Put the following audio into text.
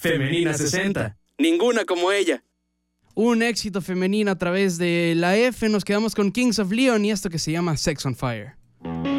Femenina 60. Ninguna como ella. Un éxito femenino a través de la F. Nos quedamos con Kings of Leon y esto que se llama Sex on Fire.